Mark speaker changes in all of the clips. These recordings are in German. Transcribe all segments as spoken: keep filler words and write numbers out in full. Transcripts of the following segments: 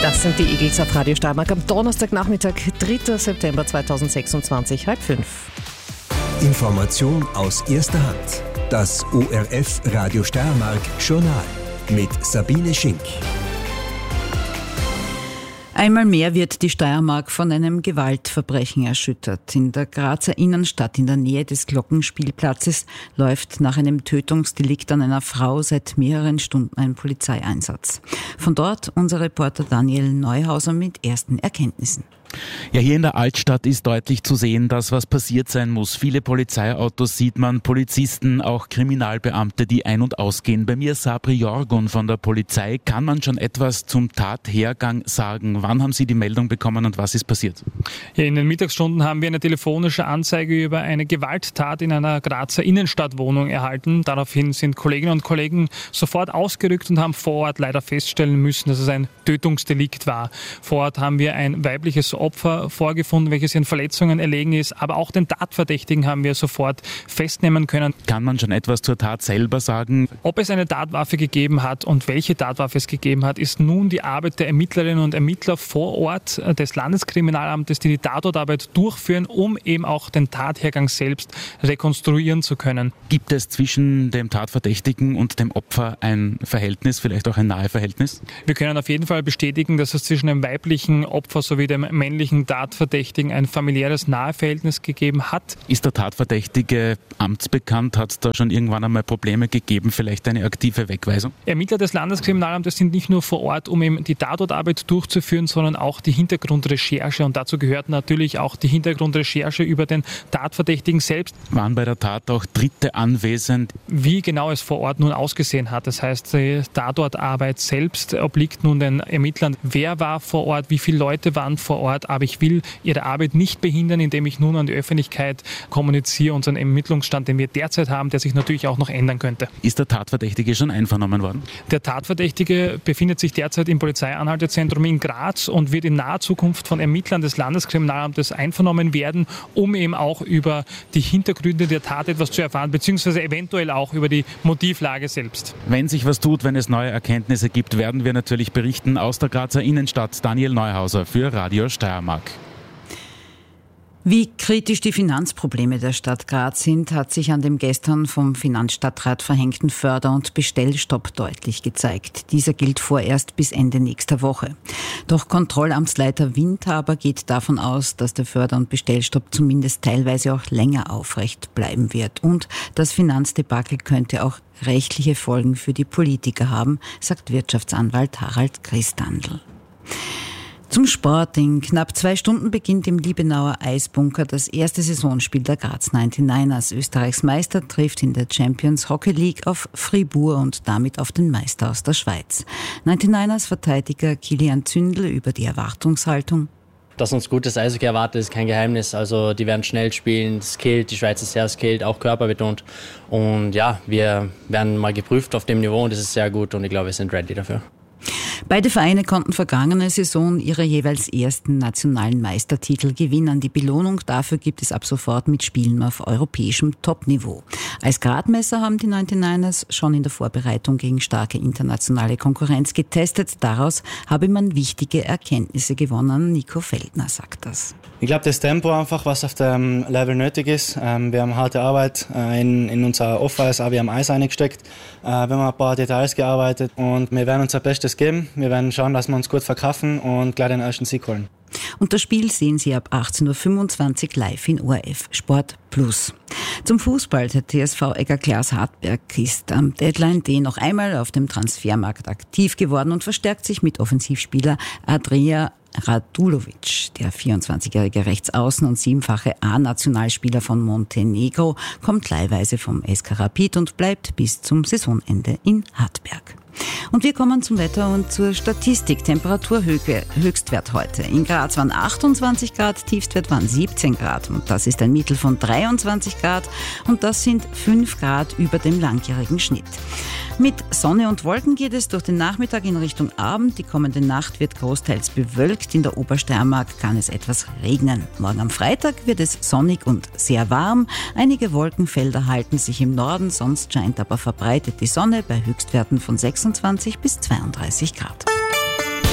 Speaker 1: Das sind die Eagles auf Radio Steiermark am Donnerstagnachmittag, dritter September zweitausendsechsundzwanzig, halb fünf.
Speaker 2: Information aus erster Hand. Das O R F Radio Steiermark Journal mit Sabine Schink.
Speaker 3: Einmal mehr wird die Steiermark von einem Gewaltverbrechen erschüttert. In der Grazer Innenstadt in der Nähe des Glockenspielplatzes läuft nach einem Tötungsdelikt an einer Frau seit mehreren Stunden ein Polizeieinsatz. Von dort unser Reporter Daniel Neuhauser mit ersten Erkenntnissen.
Speaker 4: Ja, hier in der Altstadt ist deutlich zu sehen, dass was passiert sein muss. Viele Polizeiautos sieht man, Polizisten, auch Kriminalbeamte, die ein- und ausgehen. Bei mir Sabri Jorgun von der Polizei. Kann man schon etwas zum Tathergang sagen? Wann haben Sie die Meldung bekommen und was ist passiert?
Speaker 5: Ja, in den Mittagsstunden haben wir eine telefonische Anzeige über eine Gewalttat in einer Grazer Innenstadtwohnung erhalten. Daraufhin sind Kolleginnen und Kollegen sofort ausgerückt und haben vor Ort leider feststellen müssen, dass es ein Tötungsdelikt war. Vor Ort haben wir ein weibliches Opfer vorgefunden, welches ihren Verletzungen erlegen ist, aber auch den Tatverdächtigen haben wir sofort festnehmen können.
Speaker 4: Kann man schon etwas zur Tat selber sagen?
Speaker 5: Ob es eine Tatwaffe gegeben hat und welche Tatwaffe es gegeben hat, ist nun die Arbeit der Ermittlerinnen und Ermittler vor Ort des Landeskriminalamtes, die die Tatortarbeit durchführen, um eben auch den Tathergang selbst rekonstruieren zu können.
Speaker 4: Gibt es zwischen dem Tatverdächtigen und dem Opfer ein Verhältnis, vielleicht auch ein Naheverhältnis?
Speaker 5: Wir können auf jeden Fall bestätigen, dass es zwischen dem weiblichen Opfer sowie dem männlichen Tatverdächtigen ein familiäres Naheverhältnis gegeben hat.
Speaker 4: Ist der Tatverdächtige amtsbekannt? Hat es da schon irgendwann einmal Probleme gegeben? Vielleicht eine aktive Wegweisung?
Speaker 5: Ermittler des Landeskriminalamtes sind nicht nur vor Ort, um eben die Tatortarbeit durchzuführen, sondern auch die Hintergrundrecherche. Und dazu gehört natürlich auch die Hintergrundrecherche über den Tatverdächtigen selbst.
Speaker 4: Waren bei der Tat auch Dritte anwesend?
Speaker 5: Wie genau es vor Ort nun ausgesehen hat, das heißt, die Tatortarbeit selbst obliegt nun den Ermittlern. Wer war vor Ort? Wie viele Leute waren vor Ort? Aber ich will ihre Arbeit nicht behindern, indem ich nun an die Öffentlichkeit kommuniziere, unseren Ermittlungsstand, den wir derzeit haben, der sich natürlich auch noch ändern könnte.
Speaker 4: Ist der Tatverdächtige schon einvernommen worden?
Speaker 5: Der Tatverdächtige befindet sich derzeit im Polizeianhaltezentrum in Graz und wird in naher Zukunft von Ermittlern des Landeskriminalamtes einvernommen werden, um eben auch über die Hintergründe der Tat etwas zu erfahren, beziehungsweise eventuell auch über die Motivlage selbst.
Speaker 4: Wenn sich was tut, wenn es neue Erkenntnisse gibt, werden wir natürlich berichten aus der Grazer Innenstadt. Daniel Neuhauser für Radio Steiermark.
Speaker 3: Wie kritisch die Finanzprobleme der Stadt Graz sind, hat sich an dem gestern vom Finanzstadtrat verhängten Förder- und Bestellstopp deutlich gezeigt. Dieser gilt vorerst bis Ende nächster Woche. Doch Kontrollamtsleiter Windhaber geht davon aus, dass der Förder- und Bestellstopp zumindest teilweise auch länger aufrecht bleiben wird. Und das Finanzdebakel könnte auch rechtliche Folgen für die Politiker haben, sagt Wirtschaftsanwalt Harald Christandl. Zum Sport. In knapp zwei Stunden beginnt im Liebenauer Eisbunker das erste Saisonspiel der Graz neunundneunzigers. Österreichs Meister trifft in der Champions Hockey League auf Fribourg und damit auf den Meister aus der Schweiz. neunundneunzigers Verteidiger Kilian Zündel über die Erwartungshaltung.
Speaker 6: Dass uns gutes Eishockey erwartet, ist kein Geheimnis. Also die werden schnell spielen, skillt, die Schweiz ist sehr skillt, auch körperbetont. Und ja, wir werden mal geprüft auf dem Niveau und das ist sehr gut und ich glaube, wir sind ready dafür.
Speaker 3: Beide Vereine konnten vergangene Saison ihre jeweils ersten nationalen Meistertitel gewinnen. Die Belohnung dafür gibt es ab sofort mit Spielen auf europäischem Topniveau. Als Gradmesser haben die neunundneunzigers schon in der Vorbereitung gegen starke internationale Konkurrenz getestet. Daraus habe man wichtige Erkenntnisse gewonnen. Nico Feldner sagt das.
Speaker 7: Ich glaube, das Tempo einfach, was auf dem Level nötig ist. Ähm, wir haben harte Arbeit äh, in, in unser Off-Eis, aber wir haben Eis eingesteckt. Äh, wir haben ein paar Details gearbeitet und wir werden unser Bestes geben. Wir werden schauen, dass wir uns gut verkaufen und gleich den ersten Sieg holen.
Speaker 3: Und das Spiel sehen Sie ab achtzehn Uhr fünfundzwanzig live in O R F Sport Plus. Zum Fußball. Der T S V Egger Glas Hartberg ist am Deadline Day noch einmal auf dem Transfermarkt aktiv geworden und verstärkt sich mit Offensivspieler Adria Radulovic. Der vierundzwanzigjährige Rechtsaußen und siebenfache A-Nationalspieler von Montenegro kommt leihweise vom S K Rapid und bleibt bis zum Saisonende in Hartberg. Und wir kommen zum Wetter und zur Statistik. Temperaturhöchstwert heute. In Graz waren achtundzwanzig Grad, Tiefstwert waren siebzehn Grad. Und das ist ein Mittel von dreiundzwanzig Grad. Und das sind fünf Grad über dem langjährigen Schnitt. Mit Sonne und Wolken geht es durch den Nachmittag in Richtung Abend. Die kommende Nacht wird großteils bewölkt. In der Obersteiermark kann es etwas regnen. Morgen am Freitag wird es sonnig und sehr warm. Einige Wolkenfelder halten sich im Norden, sonst scheint aber verbreitet die Sonne bei Höchstwerten von sechsundzwanzig bis zweiunddreißig Grad.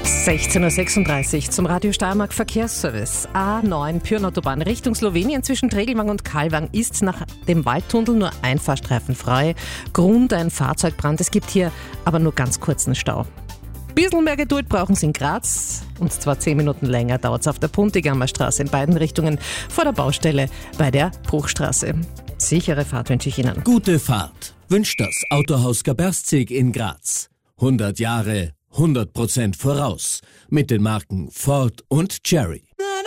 Speaker 1: sechzehn Uhr sechsunddreißig zum Radio Steiermark Verkehrsservice. A neun Pyrnautobahn Richtung Slowenien zwischen Tregelwang und Kalwang ist nach dem Waldtunnel nur ein Fahrstreifen frei. Grund ein Fahrzeugbrand. Es gibt hier aber nur ganz kurzen Stau. Bisschen mehr Geduld brauchen Sie in Graz. Und zwar zehn Minuten länger dauert es auf der Puntigammer Straße in beiden Richtungen vor der Baustelle bei der Bruchstraße. Sichere Fahrt wünsche ich Ihnen.
Speaker 8: Gute Fahrt wünscht das Autohaus Gaberzig in Graz. hundert Jahre, hundert Prozent voraus. Mit den Marken Ford und Cherry.